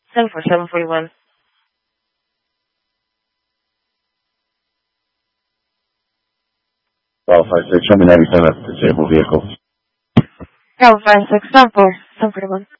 74741. Bravo 56, show me 97 at disabled vehicle. Bravo 56, 74, 741.